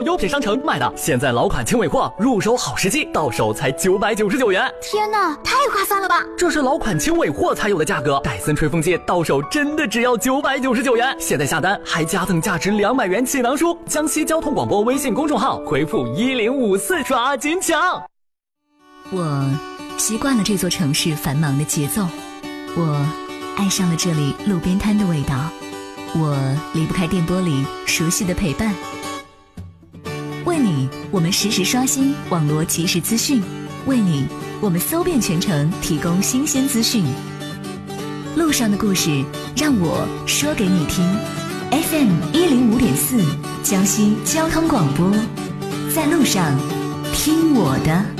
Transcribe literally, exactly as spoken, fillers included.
优品商城卖的，现在老款轻尾货入手好时机，到手才九百九十九元。 天哪，太划算了吧！ 这是老款轻尾货才有的价格，戴森吹风机到手真的只要九百九十九元。现在下单还加赠价值两百元气囊书。江西交通广播微信公众号回复一零五四抓紧抢。 我习惯了这座城市繁忙的节奏，我爱上了这里路边摊的味道，我离不开电波里熟悉的陪伴。为你，我们实时刷新网络即时资讯；为你，我们搜遍全城，提供新鲜资讯。路上的故事，让我说给你听。F M 一零五点四，江西交通广播，在路上听我的。